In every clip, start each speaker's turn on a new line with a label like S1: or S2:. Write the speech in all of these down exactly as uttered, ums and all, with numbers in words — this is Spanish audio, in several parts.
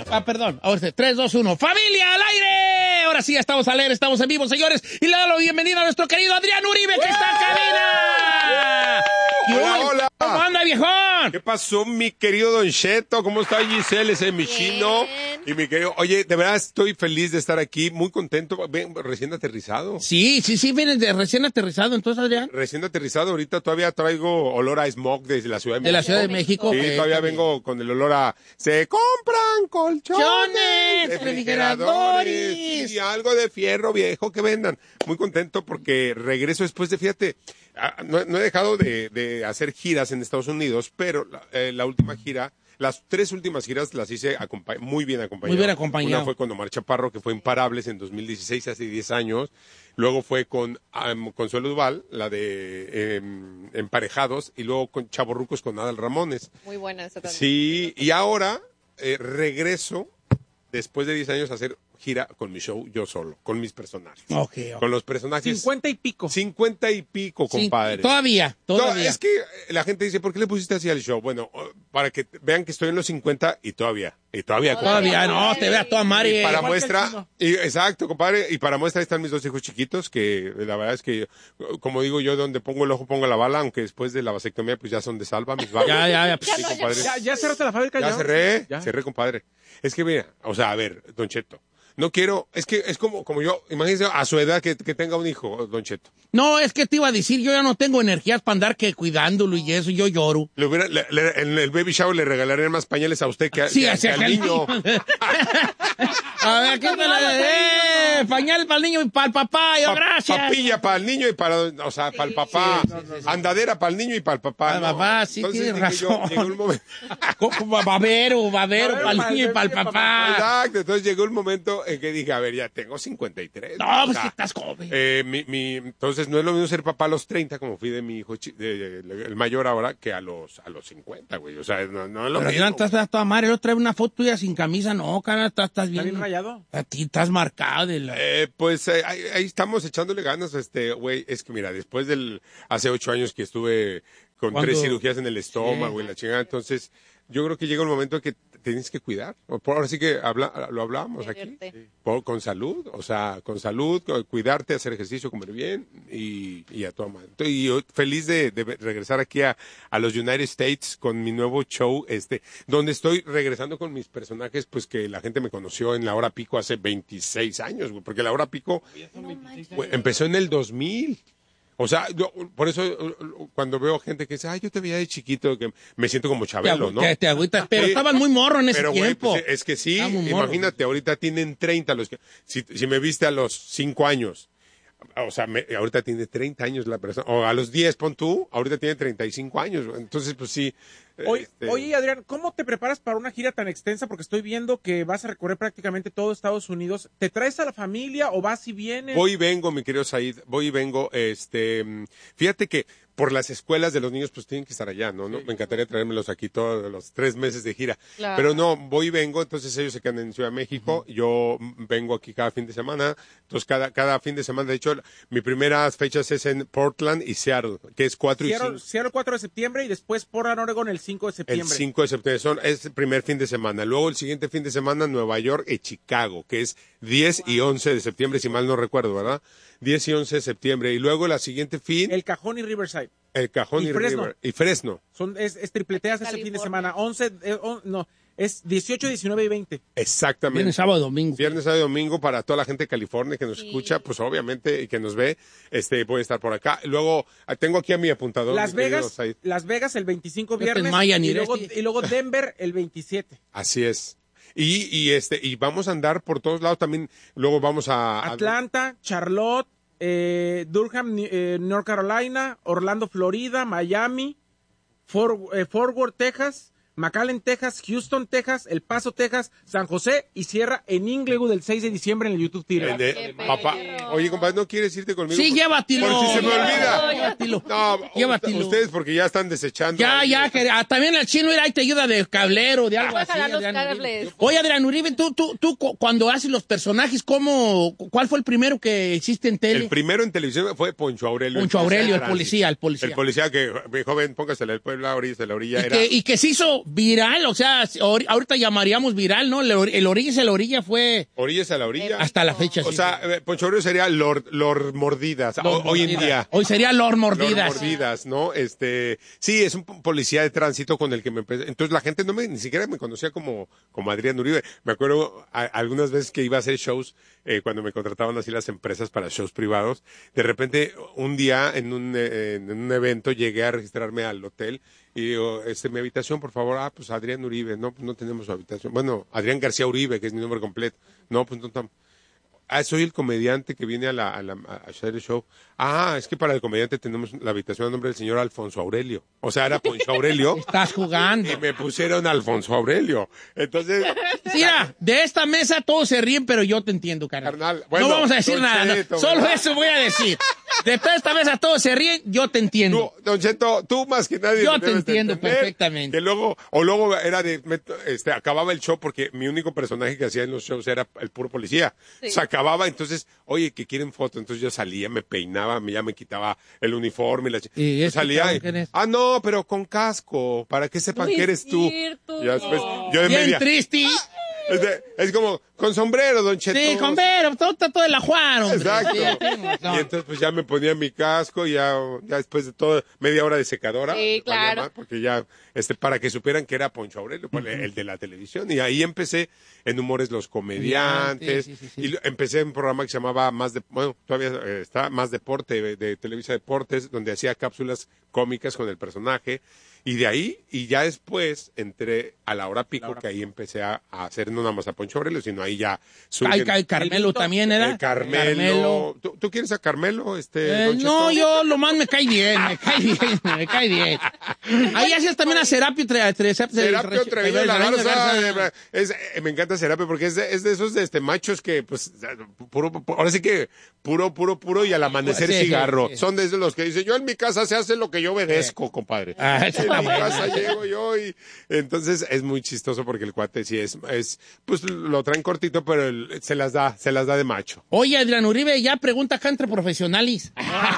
S1: Ah, perdón. Ahora sí. tres, dos, uno. ¡Familia al aire! Ahora sí, estamos al aire, estamos en vivo, señores. Y le doy la bienvenida a nuestro querido Adrián Uribe, que está en cabina.
S2: Hola, hola.
S1: ¿Cómo anda, viejón?
S2: ¿Qué pasó, mi querido Don Cheto? ¿Cómo está Giselle, ese mi chino? Y mi querido... Oye, de verdad estoy feliz de estar aquí, muy contento. Ven, recién aterrizado.
S1: Sí, sí, sí, vienes de recién aterrizado, entonces, Adrián.
S2: Recién aterrizado, ahorita todavía traigo olor a smog desde la Ciudad de México.
S1: De la Ciudad de México.
S2: Sí,
S1: okay,
S2: todavía
S1: okay.
S2: vengo con el olor a... Se compran colchones, refrigeradores y algo de fierro viejo que vendan. Muy contento porque regreso después de, fíjate, no, no he dejado de, de hacer giras en Estados Unidos, pero la, eh, la última gira... Las tres últimas giras las hice muy bien acompañado.
S1: Muy bien acompañado.
S2: Una fue con Omar Chaparro, que fue Imparables en dos mil dieciséis, hace diez años. Luego fue con um, Consuelo Duval, la de eh, Emparejados. Y luego con Chavorrucos con Adal Ramones.
S3: Muy buena esa también.
S2: Sí, y ahora eh, regreso, después de diez años, a hacer gira con mi show yo solo, con mis personajes.
S1: Okay, okay.
S2: Con los personajes.
S4: Cincuenta y pico.
S2: Cincuenta y pico, compadre.
S1: Sí, todavía, todavía.
S2: No, es que la gente dice, ¿por qué le pusiste así al show? Bueno, para que vean que estoy en los cincuenta y todavía, y todavía.
S1: Todavía, no, te vea toda Mari.
S2: Y para muestra, y, exacto, compadre, y para muestra están mis dos hijos chiquitos, que la verdad es que, como digo yo, donde pongo el ojo pongo la bala, aunque después de la vasectomía pues ya son de salva mis balas.
S1: Ya, ya, ya.
S2: Sí, compadre.
S4: ¿Ya, ya cerraste la fábrica?
S2: Ya,
S4: Ya
S2: cerré,
S4: ¿Ya?
S2: cerré, compadre. Es que mira, o sea, a ver, Don Cheto. No quiero, es que es como, como yo, imagínese a su edad que, que tenga un hijo, Don Cheto.
S1: No, es que te iba a decir, yo ya no tengo energías para andar que cuidándolo y eso, yo lloro.
S2: Le hubiera, le, le, en el baby shower le regalarían más pañales a usted que, a,
S1: sí,
S2: que,
S1: hacia
S2: que al niño.
S1: A ver, ¿qué te la eh, pañal para el niño y para el papá, yo,
S2: Pa,
S1: gracias.
S2: Papilla para el niño y para, o sea, sí, para el papá. Sí, no, no, no. Andadera para el niño y para el papá.
S1: Para el papá, sí, tienes razón. Yo, llegó un momento... babero, babero para el niño y para el papá.
S2: Exacto, entonces llegó un momento en que dije, a ver, ya tengo cincuenta y tres.
S1: No,
S2: ¿no?
S1: pues
S2: o sea,
S1: que estás joven.
S2: Eh, mi, mi, entonces no es lo mismo ser papá a los treinta, como fui de mi hijo, de, de, de, el mayor ahora, que a los, a los cincuenta, güey. O sea, no, no es lo
S1: Pero
S2: mismo.
S1: Pero estás toda madre, él trae una foto tuya sin camisa, no, cara, estás, estás bien.
S4: ¿Está bien rayado?
S1: A ti estás marcado de la...
S2: Eh, pues eh, ahí, ahí estamos echándole ganas, este, güey. Es que mira, después del, hace ocho años que estuve con
S1: ¿Cuándo?
S2: tres cirugías en el estómago
S1: Sí.
S2: y la chingada, entonces yo creo que llega un momento que tienes que cuidar. Por ahora sí que habla, lo hablamos aquí. Por, con salud, o sea, con salud, con cuidarte, hacer ejercicio, comer bien y, y a tu madre. Y yo feliz de, de regresar aquí a, a los United States con mi nuevo show, este, donde estoy regresando con mis personajes, pues que la gente me conoció en La Hora Pico hace veintiséis años, güey, porque La Hora Pico no, güey, empezó en el dos mil. O sea, yo, por eso cuando veo gente que dice, ay, yo te veía de chiquito, que me siento como Chabelo, ¿no?
S1: Te, te agüitas, pero sí, estaban muy morro en ese
S2: pero,
S1: tiempo.
S2: Güey, pues, es que sí, imagínate, ahorita tienen treinta los que, si, si me viste a los cinco años, o sea, me, ahorita tiene treinta años la persona, o a los diez, pon tú, ahorita tiene treinta y cinco años, entonces pues sí.
S4: Oye,
S2: este...
S4: oye, Adrián, ¿cómo te preparas para una gira tan extensa? Porque estoy viendo que vas a recorrer prácticamente todo Estados Unidos. ¿Te traes a la familia o vas y vienes?
S2: Voy y vengo, mi querido Said, voy y vengo, este, fíjate que por las escuelas de los niños pues tienen que estar allá, ¿no? ¿no? Me encantaría traérmelos aquí todos los tres meses de gira. Claro. Pero no, voy y vengo, entonces ellos se quedan en Ciudad de México, uh-huh. Yo vengo aquí cada fin de semana, entonces cada, cada fin de semana, de hecho, mi primeras fechas es en Portland y Seattle, que es cuatro
S4: Seattle,
S2: y cinco.
S4: Seattle cuatro de septiembre y después Portland, Oregon el cinco de septiembre.
S2: El cinco de septiembre, son, es el primer fin de semana. Luego el siguiente fin de semana Nueva York y Chicago, que es diez wow. y once de septiembre, si mal no recuerdo, ¿verdad? diez y once de septiembre. Y luego la siguiente fin...
S4: El Cajón y Riverside.
S2: El Cajón y, y Fresno. River, y Fresno.
S4: Son, es, es tripleteas ese fin de semana. once, eh, on, no, es dieciocho, diecinueve y veinte.
S2: Exactamente.
S1: Viernes, sábado y domingo.
S2: Viernes, sábado y domingo para toda la gente de California que nos sí. escucha, pues obviamente, y que nos ve, este, puede estar por acá. Luego, tengo aquí a mi apuntador.
S4: Las
S2: mi
S4: Vegas, Las Vegas el veinticinco viernes.
S1: Mayan,
S4: y, luego, y luego Denver el veintisiete.
S2: Así es. Y, y este, y vamos a andar por todos lados también. Luego vamos a...
S4: Atlanta, a... Charlotte, eh, Durham, eh, North Carolina, Orlando, Florida, Miami, Fort, eh, Fort Worth, Texas, McAllen, Texas, Houston, Texas, El Paso, Texas, San José y cierra en Inglewood el seis de diciembre en el YouTube Theater.
S2: De, papá, oye, compadre, ¿no quieres irte conmigo?
S1: Sí, llévatelo.
S2: Por si se me olvida.
S1: Llévatelo.
S2: No,
S1: llévatelo.
S2: Ustedes porque ya están desechando.
S1: Ya, ya, que ah, también el chino era ahí te ayuda de cablero, de algo
S3: ah,
S1: así.
S3: Adrián
S1: Oye, Adrián Uribe, tú, tú, tú, cuando haces los personajes, ¿cómo, cuál fue el primero que hiciste en tele?
S2: El primero en televisión fue Poncho Aurelio.
S1: Poncho Aurelio, el policía, el policía.
S2: El policía que, mi joven, póngase el pueblo a la orilla de la orilla.
S1: Y,
S2: era...
S1: que, y que se hizo Viral, o sea, or, ahorita llamaríamos viral, ¿no? El, el Orillas a la Orilla fue...
S2: Orillas a la Orilla.
S1: Hasta la fecha,
S2: O
S1: sí.
S2: sea, eh, Poncho Aurelio sería Lord, Lord Mordidas,
S1: Lord
S2: hoy
S1: Mordidas.
S2: en día.
S1: Hoy sería Lord Mordidas.
S2: Lord Mordidas, ¿no? Este, sí, es un policía de tránsito con el que me empecé. Entonces la gente no me, ni siquiera me conocía como, como Adrián Uribe. Me acuerdo a, algunas veces que iba a hacer shows, eh, cuando me contrataban así las empresas para shows privados. De repente, un día en un, eh, en un evento llegué a registrarme al hotel y digo, este, mi habitación, por favor. Ah, pues Adrián Uribe. No, pues no tenemos su habitación. Bueno, Adrián García Uribe, que es mi nombre completo. No, pues no estamos. Ah, soy el comediante que viene a, la, a, la, a hacer el show. Ah, es que para el comediante tenemos la habitación a nombre del señor Alfonso Aurelio. O sea, era Poncho Aurelio.
S1: Estás jugando.
S2: Y me pusieron Alfonso Aurelio. Entonces...
S1: Mira, de esta mesa todos se ríen, pero yo te entiendo, carnal.
S2: Carnal, bueno,
S1: no vamos a decir
S2: Don
S1: nada.
S2: Cheto,
S1: no. Solo
S2: ¿verdad?
S1: eso voy a decir. De toda esta mesa todos se ríen, yo te entiendo.
S2: Tú, Don Cheto, tú más que nadie.
S1: Yo
S2: me
S1: te
S2: debes de
S1: entiendo
S2: entender
S1: perfectamente.
S2: Que luego, o luego era de, me- este, acababa el show porque mi único personaje que hacía en los shows era el puro policía.
S3: Sí.
S2: Se acababa, entonces, oye, que quieren foto. Entonces yo salía, me peinaba, me- ya me quitaba el uniforme. Y la ch-
S1: ¿Y
S2: yo
S1: este
S2: salía
S1: cabrón
S2: y,
S1: quién es?
S2: ah, no, pero con casco, para que sepan
S3: No
S2: que
S3: es
S2: eres tú.
S3: cierto.
S2: Ya después, yo de
S1: Bien
S2: media.
S1: triste.
S2: Es, de- es como, con sombrero, Don Cheto.
S1: Sí, con Vero, todo está todo el ajuar, hombre.
S2: Exacto.
S1: Sí, sí, no.
S2: Y entonces pues ya me ponía mi casco y ya, ya después de todo, media hora de secadora.
S3: Sí,
S2: valía
S3: claro.
S2: más, porque ya, este, para que supieran que era Poncho Aurelio, pues, el de la televisión. Y ahí empecé en Humores Los Comediantes.
S1: Sí, sí, sí, sí.
S2: Y lo- empecé en un programa que se llamaba Más de, bueno, todavía eh, está Más Deporte, de, de Televisa Deportes, donde hacía cápsulas cómicas con el personaje. Y de ahí, y ya después entré a La Hora Pico, que ahí empecé a, a hacer no nada más a Poncho Aurelio, sino ahí ya
S1: Ay,
S2: surgen-
S1: ay, Carmelo también era.
S2: el Carmelo. ¿Tú, tú quieres a Carmelo? Este,
S1: Eh,
S2: Don Cheto?
S1: no, yo lo más me cae bien, me cae bien, me cae bien. Ahí hacías también a Serapio Tre- Tre- Tre-
S2: Serapio
S1: Tre-
S2: Treviño La
S1: Treviño
S2: Garza,
S1: Garza.
S2: eh, es, eh, me encanta Serapio porque es de, es de esos de este machos que, pues, puro, pu- ahora sí que puro, puro, puro y al amanecer
S1: Sí, sí,
S2: cigarro.
S1: sí.
S2: Son de esos los que dicen, yo en mi casa se hace lo que yo obedezco, compadre.
S1: Ah, esa está
S2: En mi
S1: buena.
S2: casa llego yo y entonces es muy chistoso porque el cuate sí es, es pues lo traen cortito, pero el- se las da, se las da de macho.
S1: Oye, Adrián Uribe, ya pregunta acá entre profesionales.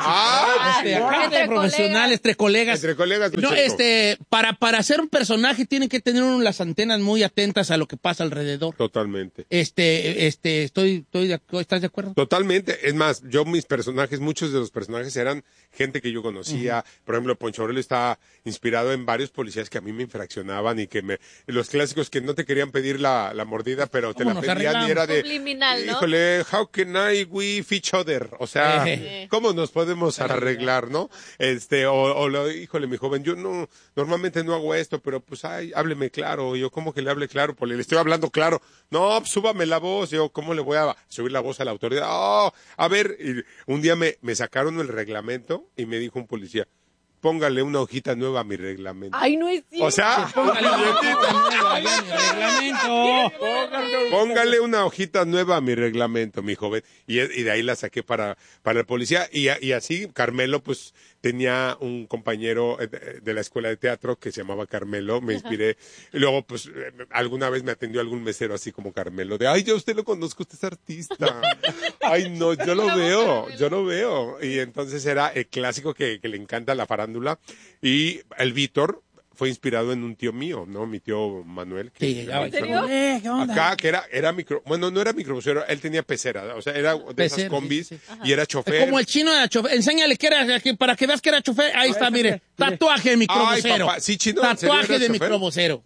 S2: Ah,
S1: Este, acá entre
S3: Entre
S1: profesionales, entre colegas.
S2: Entre colegas,
S1: No,
S2: Don Cheto.
S1: este, para, para ser un personaje tienen que tener uno las antenas muy atentas a lo que pasa alrededor.
S2: Totalmente.
S1: Este, este, estoy, estoy de, acu- ¿estás de acuerdo?
S2: Totalmente. Es más, yo mis personajes, muchos de los personajes eran gente que yo conocía. Por ejemplo, Poncho Aurelio está inspirado en varios policías que a mí me infraccionaban y que me... Los clásicos que no te querían pedir la, la mordida, pero te
S1: ¿Cómo
S2: la
S1: nos
S2: pedían y
S1: arreglamos?
S2: era de...
S3: Subliminal, ¿no?
S2: Híjole, how can I we each other? O sea,
S1: Eh.
S2: ¿cómo nos podemos arreglar, no? Este, o, o lo, híjole, mi joven, yo no, normalmente no hago esto, pero pues, ay, hábleme claro. Yo, ¿cómo que le hable claro? Pues le estoy hablando claro. No, pues, súbame la voz. Yo, ¿cómo le voy a subir la voz a la autoridad? Oh, a ver, y un día me, me sacaron el reglamento y me dijo un policía, póngale una hojita nueva a mi reglamento.
S3: Ay, no es cierto.
S2: O sea,
S1: Póngale una hojita nueva ahí en el reglamento.
S2: póngale una hojita nueva a mi reglamento, mi joven. Y, y de ahí la saqué para, para el policía. Y, a- y así, Carmelo, pues, tenía un compañero eh, de, de la escuela de teatro que se llamaba Carmelo. Me inspiré. Y luego, pues, eh, alguna vez me atendió algún mesero así como Carmelo. De, ay, yo a usted lo conozco, usted es artista. Ay, no, yo lo veo, yo lo veo. Y entonces era el clásico que, que le encanta la farándula. Y el Víctor fue inspirado en un tío mío, ¿no? Mi tío Manuel. Que
S1: Sí,
S2: que
S1: llegaba y
S2: era-
S3: serio?
S1: Eh, ¿qué onda?
S2: Acá, que era, era micro, bueno, no era microbusero, él tenía pecera, o sea, era de
S1: Pecera,
S2: esas combis
S1: sí, sí,
S2: y era
S1: Es
S2: chofer.
S1: como el chino de la chofer. Enséñale que era, que- para que veas que era chofer. Ahí está, mire. Tatuaje de
S2: Ay,
S1: microbusero.
S2: papá, sí, chino, ¿en serio
S1: Tatuaje
S2: eras
S1: de
S2: chofer?
S1: microbusero.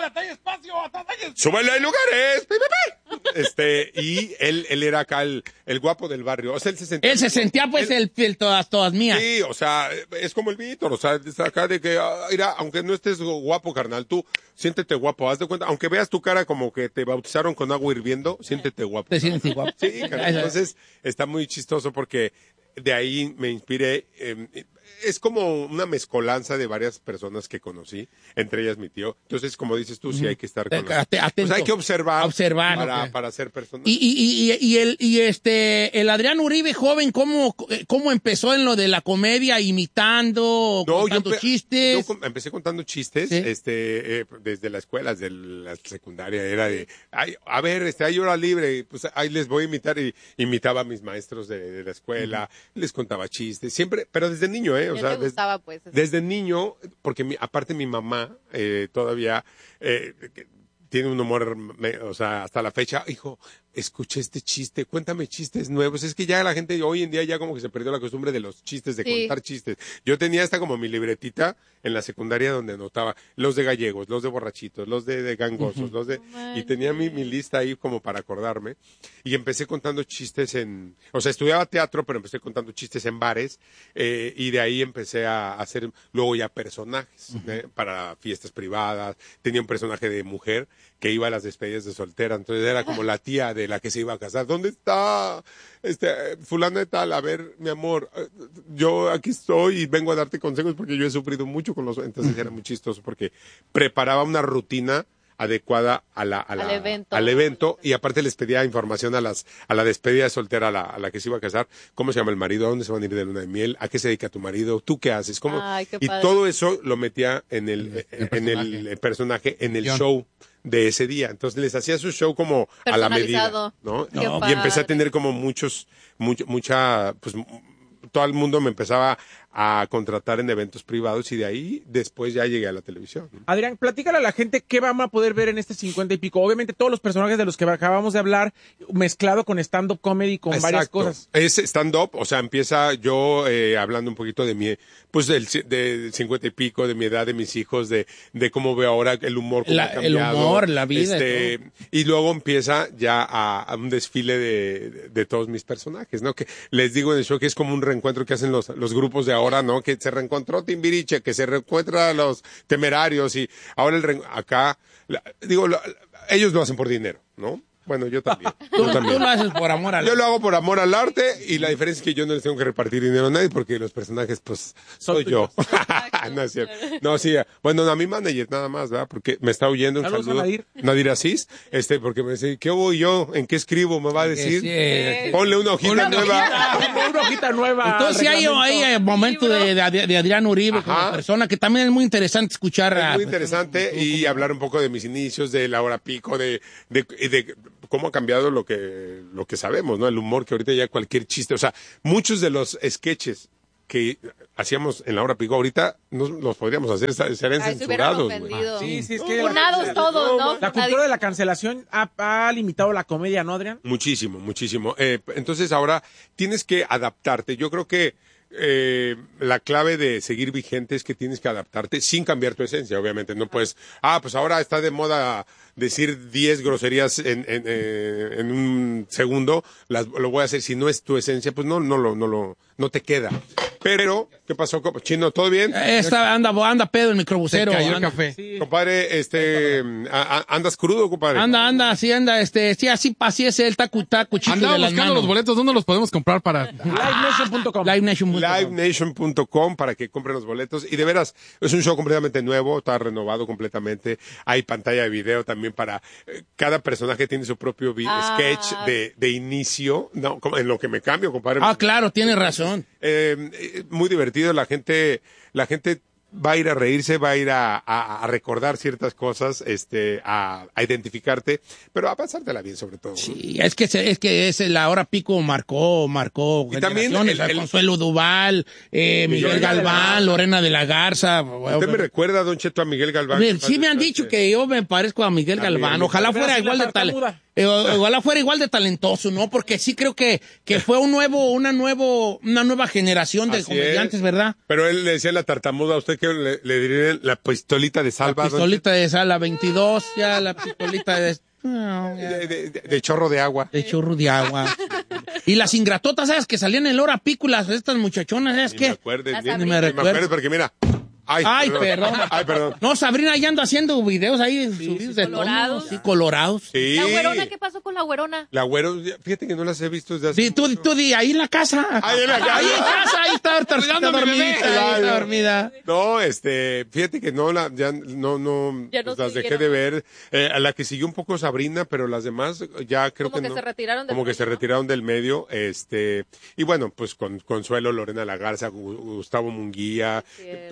S2: ¡Súbele en lugares! ¡Pi, pi, pi! Este, y él, él era acá el, el guapo del barrio, o sea, él se sentía...
S1: Él se sentía, pues,
S2: él-
S1: el, el todas, todas mías.
S2: Sí, o sea, es como el Víctor, o sea, está acá de que, ah, mira, aunque no estés guapo, carnal, tú siéntete guapo, haz de cuenta, aunque veas tu cara como que te bautizaron con agua hirviendo, siéntete guapo.
S1: Te sientes igual.
S2: Sí, carnal, entonces está muy chistoso porque de ahí me inspiré. eh, es como una mezcolanza de varias personas que conocí, entre ellas mi tío. Entonces, como dices tú, sí hay que estar con los-
S1: Ate- atento.
S2: Pues hay que observar,
S1: Observar,
S2: para,
S1: ok.
S2: para ser personas.
S1: Y, y, y, y el, y este, el Adrián Uribe joven, ¿cómo, cómo empezó en lo de la comedia, imitando, contando
S2: empe-
S1: chistes?
S2: yo com- empecé contando chistes,
S1: Sí.
S2: este, eh, desde la escuela, desde la secundaria, era de, ay, a ver, este, hay hora libre, pues ahí les voy a imitar, y imitaba a mis maestros de, de la escuela, les contaba chistes, siempre, pero desde niño, ¿eh? O
S3: Ya
S2: sea,
S3: te
S2: des-
S3: gustaba, pues. eso.
S2: desde niño, porque mi- aparte mi mamá eh, todavía eh, que tiene un humor, me- o sea, hasta la fecha, hijo, escuché este chiste, cuéntame chistes nuevos. Es que ya la gente hoy en día ya como que se perdió la costumbre de los chistes, de
S3: Sí.
S2: contar chistes. Yo tenía esta como mi libretita en la secundaria donde anotaba los de gallegos, los de borrachitos, los de, de gangosos, los de...
S3: No
S2: Y tenía mi, mi lista ahí como para acordarme. Y empecé contando chistes en... O sea, estudiaba teatro, pero empecé contando chistes en bares. eh, y de ahí empecé a hacer luego ya personajes ¿eh? para fiestas privadas. Tenía un personaje de mujer que iba a las despedidas de soltera. Entonces era como la tía de la que se iba a casar. ¿Dónde está este fulano de tal? A ver, mi amor, eh, yo aquí estoy y vengo a darte consejos porque yo he sufrido mucho con los... Entonces era muy chistoso porque preparaba una rutina adecuada a la, a la-
S3: Al evento.
S2: al evento, y aparte les pedía información a las a la despedida de soltera a la, a la que se iba a casar, cómo se llama el marido, a dónde se van a ir de luna de miel, a qué se dedica tu marido, tú qué haces, cómo
S3: Ay, qué
S2: y
S3: padre.
S2: todo eso lo metía en el,
S1: El
S2: en el,
S1: personaje.
S2: el personaje, en el
S1: Guión.
S2: show de ese día. Entonces les hacía su show como a la medida,
S3: Personalizado.
S2: ¿no?
S3: Qué
S2: Y empecé
S3: padre.
S2: a tener como muchos, mucho, mucha, pues todo el mundo me empezaba a contratar en eventos privados y de ahí después ya llegué a la televisión.
S4: Adrián, platícale a la gente qué vamos a poder ver en este cincuenta y pico. Obviamente todos los personajes de los que acabamos de hablar, mezclado con stand-up comedy, con varias
S2: Exacto.
S4: cosas.
S2: Es stand-up, o sea, empieza yo eh, hablando un poquito de mi, pues del ci- de cincuenta y pico, de mi edad, de mis hijos, de, de cómo veo ahora el humor, cómo
S1: La-
S2: ha
S1: el
S2: cambiado.
S1: humor, la vida y
S2: Este, y luego empieza ya a, a un desfile de, de todos mis personajes, ¿no? Que les digo en el show que es como un reencuentro que hacen los, los grupos de ahora, ¿no? Que se reencontró Timbiriche, que se reencuentra los Temerarios y ahora el reen- acá, la- digo, la- ellos lo hacen por dinero, ¿no? Bueno, yo también.
S1: Tú,
S2: Yo también.
S1: tú lo haces por amor al
S2: Yo lo hago por amor al arte y la diferencia es que yo no les tengo que repartir dinero a nadie porque los personajes, pues,
S4: Son
S2: soy yo. No es cierto. No, sí, bueno, a mi manager nada más, ¿verdad? Porque me está oyendo un
S4: Saludos a
S2: saludo.
S4: Nadir.
S2: Nadir Asís, este, porque me dice, ¿qué voy yo? ¿En qué escribo? Me va a decir.
S1: Sí, sí.
S2: Ponle una hojita
S1: Una
S2: nueva.
S4: Una hojita nueva.
S1: Entonces sí hay,
S4: reglamento.
S1: hay eh, momento de, de, de Adrián Uribe como
S2: Ajá.
S1: persona, que también es muy interesante escuchar.
S2: Es
S1: a-
S2: muy interesante y hablar un poco de mis inicios, de la hora pico, de, de, y de cómo ha cambiado lo que, lo que sabemos, ¿no? El humor, que ahorita ya cualquier chiste, o sea, muchos de los sketches que hacíamos en la hora pico ahorita no los podríamos hacer, serían
S3: Ay, se hubieran
S2: censurados, güey.
S3: ofendido.
S4: Sí, sí, es que
S3: Funados
S4: la,
S3: todos, ¿no?
S4: la cultura de la cancelación ha, ha limitado la comedia, ¿no, Adrián?
S2: Muchísimo, muchísimo. Eh, entonces ahora tienes que adaptarte. Yo creo que eh, la clave de seguir vigente es que tienes que adaptarte sin cambiar tu esencia, obviamente. No puedes, ah, pues ahora está de moda decir diez groserías en, en, eh, en un segundo, las, lo voy a hacer. Si no es tu esencia, pues no, no lo, no lo, no te queda. Pero, ¿qué pasó, Chino? ¿Todo bien?
S1: Esta, anda, anda pedo el
S5: Se
S1: microbusero.
S5: cayó el
S1: anda,
S5: café.
S4: Sí.
S2: Compadre, este, a- a- ¿andas crudo, compadre?
S1: anda, anda, sí, anda, este, sí, así, así es él, está, cu- está cuchito
S5: Andaba
S1: de las
S5: buscando
S1: manos.
S5: los boletos. ¿Dónde los podemos comprar para...?
S4: live nation punto com.
S1: Live Nation.
S2: live nation punto com para que compren los boletos. Y de veras, es un show completamente nuevo, está renovado completamente. Hay pantalla de video también para... eh, cada personaje tiene su propio vi-
S3: Ah.
S2: sketch de, de inicio. No, como- en lo que me cambio, compadre.
S1: Ah, claro, tiene razón.
S2: Eh, eh, muy divertido, la gente, la gente va a ir a reírse, va a ir a, a- a recordar ciertas cosas, este, a, a identificarte, pero a pasártela bien sobre todo. ¿no?
S1: Sí, es que se- es que es la hora pico marcó, marcó
S2: Y también
S1: generaciones,
S2: el- el-
S1: Consuelo Duval, eh, Miguel
S4: Lorena de la
S1: Galván,
S4: Garza.
S1: Lorena de la Garza.
S2: ¿Usted me recuerda, Don Cheto, a Miguel Galván?
S1: Mira, sí me han dicho que yo me parezco a Miguel
S2: A Miguel
S1: Galván.
S2: Galván.
S1: Ojalá
S4: Pero
S1: fuera
S4: sin la
S1: igual de tal,
S4: tartamuda.
S1: eh, ojalá fuera igual de talentoso, ¿no? Porque sí creo que, que fue un nuevo, una nuevo, una nueva generación de
S2: Así
S1: comediantes,
S2: es.
S1: ¿verdad?
S2: Pero él le decía la tartamuda, ¿a usted que le, le diría la pistolita de salva?
S1: La
S2: don
S1: pistolita de sala veintidós, ya la pistolita de, no, ya,
S2: de, de- de- de chorro de agua.
S1: de chorro de agua. Y las ingratotas, ¿sabes? Que salían en el hora pículas, estas muchachonas, ¿sabes
S2: Ni me
S1: qué?
S2: acuerdes,
S3: Las
S2: ni,
S3: Sabrina.
S2: ni me acuerdes porque mira. Ay,
S1: Ay, perdón.
S2: Ay, perdón.
S1: No, Sabrina ya anda haciendo videos ahí subidos de tono,
S3: Colorados.
S1: sí, colorados.
S2: Sí.
S3: La güerona, ¿qué pasó con la güerona?
S2: La güero, fíjate que no las he visto desde hace
S1: Sí, tú,
S2: mucho.
S1: tú di, ahí en la casa.
S2: Ahí en la casa.
S1: Ahí en casa, ahí está, está, está
S5: Cuidando a mi
S1: dormida,
S5: bebé.
S1: ahí
S2: Claro.
S1: está dormida.
S2: No, este, fíjate que no, la, ya no, no,
S3: Ya no
S2: pues las dejé
S3: siguieron.
S2: de ver. Eh, a la que siguió un poco Sabrina, pero las demás ya creo
S3: Como
S2: que,
S3: que
S2: no.
S3: se retiraron del
S2: Como que
S3: medio,
S2: se
S3: ¿no?
S2: retiraron del medio, este, y bueno, pues con Consuelo, Lorena La Garza, Gu- Gustavo Munguía,
S3: Cierto.
S2: de repente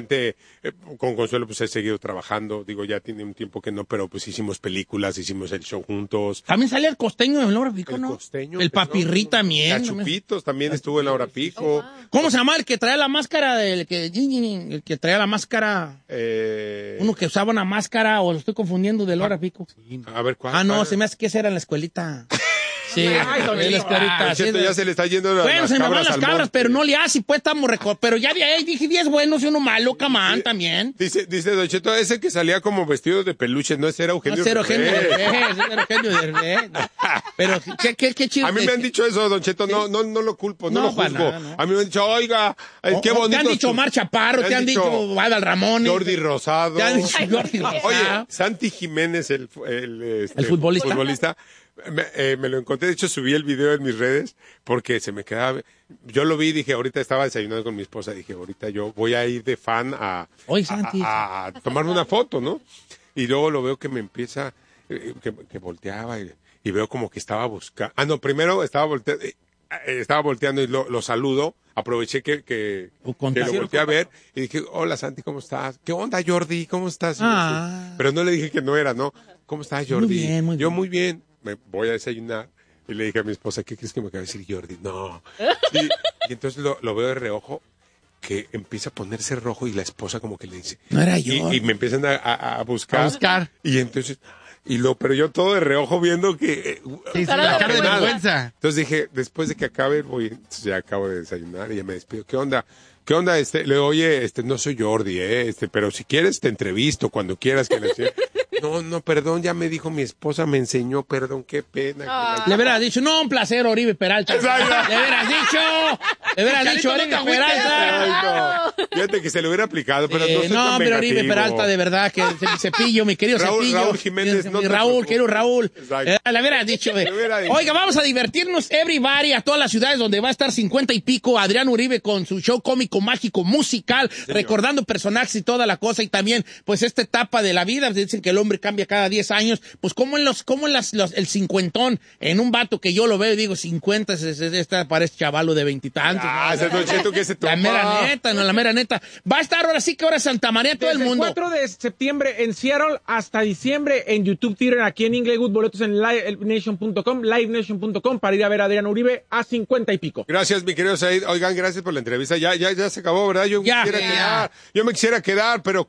S2: obviamente, eh, con Consuelo pues he seguido trabajando. Digo, ya tiene un tiempo que no, pero pues hicimos películas, hicimos el show juntos.
S1: También salía el costeño en la hora pico,
S2: El
S1: ¿no?
S2: costeño.
S1: El papirri
S2: no,
S1: también.
S2: Cachupitos también estuvo en la hora pico.
S1: ¿Cómo se llama el que traía la máscara? Del que, el que traía la máscara.
S2: Eh,
S1: Uno que usaba una máscara, o lo estoy confundiendo del hora pico.
S2: A ver, ¿cuál?
S1: Ah, no,
S2: cuál?
S1: se me hace que esa era en la escuelita. Sí,
S4: Ay, don
S1: en la
S4: Cheto.
S1: escuelita.
S2: Ah,
S1: sí,
S2: Cheto,
S1: de-
S2: ya se le está yendo la,
S1: Bueno,
S2: las
S1: se me van
S2: cabras
S1: las
S2: al
S1: cabras,
S2: monte.
S1: pero no le hace, pues estamos reco- Pero ya de ahí dije diez buenos y uno malo, camán, también.
S2: Dice, dice Don Cheto, ese que salía como vestido de peluche, no, ese era
S1: No
S2: Eugenio
S1: es Eugenio
S2: Derbez.
S1: Derbez, es Eugenio Derbez. Pero qué, qué, qué chido.
S2: A mí me han dicho eso, Don Cheto, no, no, no lo culpo, no,
S1: No,
S2: lo
S1: para
S2: juzgo.
S1: nada, no.
S2: A mí me han dicho, oiga, ay,
S1: O-
S2: qué
S1: o
S2: bonito.
S1: Te han dicho
S2: su-
S1: Omar Chaparro, te han dicho Adal Ramones.
S2: Jordi Rosado.
S1: Te han dicho Jordi Rosado.
S2: Oye, Santi Jiménez, el, el, este,
S1: ¿El futbolista?
S2: futbolista, me, eh, me lo encontré, de hecho subí el video en mis redes porque se me quedaba, yo lo vi y dije, ahorita estaba desayunando con mi esposa, dije, ahorita yo voy a ir de fan a,
S1: Oye,
S2: a,
S1: Santi.
S2: a- a tomarme una foto, ¿no? Y luego lo veo que me empieza, eh, que, que volteaba y, y veo como que estaba buscando, ah, no, primero estaba volteando, eh, eh, estaba volteando y lo, lo saludo, aproveché que, que,
S1: Tu
S2: que
S1: contacto.
S2: lo volteé a ver y dije, hola Santi, ¿cómo estás? ¿Qué onda Jordi? ¿Cómo estás? Y
S1: Ah.
S2: así. Pero no le dije que no era, ¿no? ¿Cómo estás Jordi?
S1: Muy bien, muy
S2: Yo
S1: bien.
S2: muy bien, me voy a desayunar. Y le dije a mi esposa, ¿qué crees que me acaba de decir Jordi? No. Y, y entonces lo, lo veo de reojo, que empieza a ponerse rojo y la esposa como que le dice.
S1: No era
S2: Y,
S1: yo.
S2: y me empiezan a, a- a buscar.
S1: A buscar.
S2: Y entonces, y lo, pero yo todo de reojo viendo que... eh,
S5: Sí, sí,
S3: Cara
S5: la
S3: de
S5: cara de
S3: vergüenza.
S5: vergüenza.
S2: Entonces dije, después de que acabe, voy, entonces ya acabo de desayunar y ya me despido. ¿Qué onda? ¿Qué onda? Este, le oye, este, no soy Jordi, eh, este, pero si quieres te entrevisto cuando quieras que le sea. No, no, perdón, ya me dijo mi esposa, me enseñó, perdón, qué pena. que la-
S1: Le hubieras dicho, no, un placer, Oribe Peralta.
S2: Exacto.
S1: Le hubieras dicho, le hubieras
S5: Carito,
S1: dicho,
S5: no te
S1: Oribe
S5: agüites.
S1: Peralta.
S2: Ay, no. Fíjate que se le hubiera aplicado, pero
S1: Eh,
S2: no soy
S1: no,
S2: tan
S1: hombre, Oribe
S2: vengativo.
S1: Peralta, de verdad, que se- Cepillo, mi querido
S2: Raúl-
S1: Cepillo.
S2: Raúl Jiménez,
S1: Mi
S2: no te
S1: Raúl,
S2: preocupes.
S1: querido Raúl.
S2: Exacto.
S1: Eh, le hubieras dicho, eh.
S2: Le hubiera dicho.
S1: Oiga, vamos a divertirnos, everybody, a todas las ciudades donde va a estar cincuenta y pico Adrián Uribe con su show cómico, mágico, musical, recordando personajes y toda la cosa, y también, pues, esta etapa de la vida, dicen que el hombre cambia cada diez años, pues, como en los, como en las, los, el cincuentón, en un vato que yo lo veo y digo, cincuenta, es, es, esta parece chavalo de veintitantos.
S2: Ah, ese Don Cheto que se toma.
S1: La mera neta, no, la mera neta. Va a estar ahora sí que ahora Santa María, todo
S4: Desde
S1: el mundo.
S4: el cuatro de septiembre en Seattle hasta diciembre en YouTube Theater, aquí en Inglewood, boletos en live nation punto com, live nation punto com para ir a ver a Adrián Uribe a cincuenta y pico.
S2: Gracias, mi querido Said. Oigan, gracias por la entrevista. Ya, ya, ya se acabó, ¿verdad? Yo me
S1: Ya.
S2: quisiera
S1: Ya.
S2: quedar. Yo me quisiera quedar, pero